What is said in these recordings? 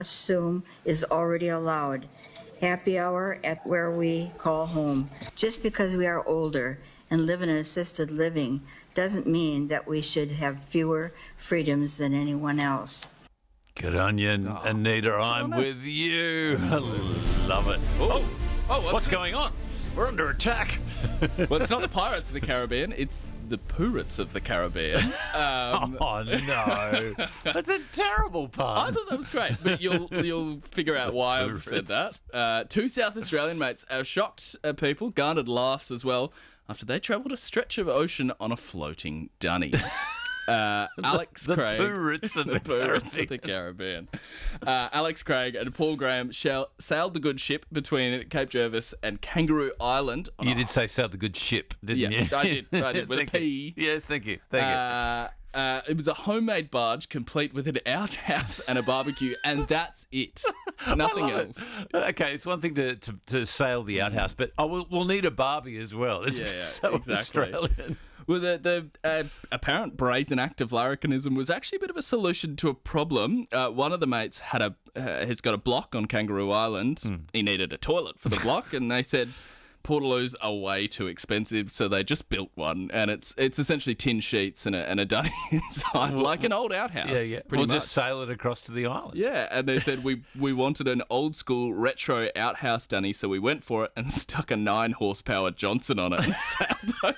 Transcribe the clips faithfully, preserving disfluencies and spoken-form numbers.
assume is already allowed. Happy hour at where we call home. Just because we are older and live in assisted living doesn't mean that we should have fewer freedoms than anyone else. Good on you, oh, Anita. I'm with you. I love it. Oh, oh what's, what's going on? We're under attack. Well, it's not the Pirates of the Caribbean. It's the Pirates of the Caribbean. Um, oh, no. That's a terrible pun. I thought that was great, but you'll you'll figure out why I've said that. Uh, two South Australian mates are shocked uh, people, garnered laughs as well, after they travelled a stretch of ocean on a floating dunny. Uh, Alex the, the Craig, Pirates of the, the, Pirates of the Caribbean. Uh, Alex Craig and Paul Graham shall, sailed the good ship between Cape Jervis and Kangaroo Island. You did say sailed the good ship, didn't yeah, you? I did. I did with a P. You. Yes, thank you. Thank uh, you. Uh, it was a homemade barge complete with an outhouse and a barbecue, and that's it. Nothing else. It. Okay, it's one thing to, to, to sail the outhouse, but oh, we'll, we'll need a Barbie as well. It's yeah, yeah, so exactly. Australian. Well, the, the uh, apparent brazen act of larrikinism was actually a bit of a solution to a problem. Uh, one of the mates had a uh, has got a block on Kangaroo Island. Mm. He needed a toilet for the block, and they said Portaloos are way too expensive, so they just built one, and it's it's essentially tin sheets and a, and a dunny inside, well, like an old outhouse. Yeah, yeah. We'll much. just sail it across to the island. Yeah, and they said we we wanted an old school retro outhouse dunny, so we went for it and stuck a nine horsepower Johnson on it and sailed over.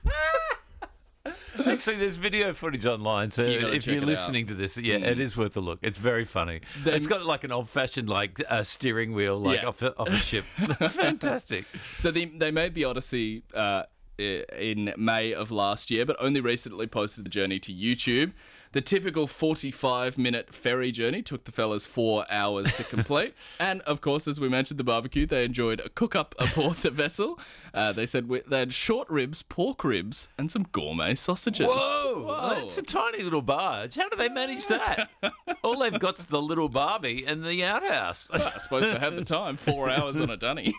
Actually, there's video footage online, so you if you're listening out. to this, yeah, mm. it is worth a look. It's very funny. Then, it's got like an old-fashioned like uh, steering wheel, like yeah. off, a, off a ship. Fantastic. So they they made the Odyssey uh, in May of last year, but only recently posted the journey to YouTube. The typical forty-five minute ferry journey took the fellas four hours to complete. And, of course, as we mentioned, the barbecue, they enjoyed a cook-up aboard the vessel. Uh, they said we, they had short ribs, pork ribs, and some gourmet sausages. Whoa! Whoa. That's a tiny little barge. How do they manage that? All they've got's the little Barbie and the outhouse. Well, I suppose they had the time. Four hours on a dunny.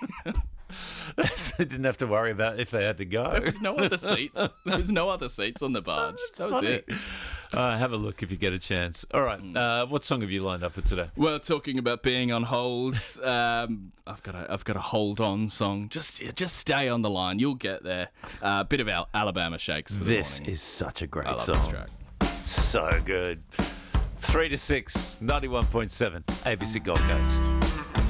They didn't have to worry about if they had to go. There was no other seats. There was no other seats on the barge. Oh, that was funny. it. Uh, have a look if you get a chance. All right. Uh, what song have you lined up for today? Well, talking about being on hold, um, I've got a I've got a hold on song. Just just stay on the line. You'll get there. A uh, bit of Al- Alabama Shakes. For this the morning. is such a great I love song. This track. So good. Three to six, ninety-one point seven, A B C Gold Coast.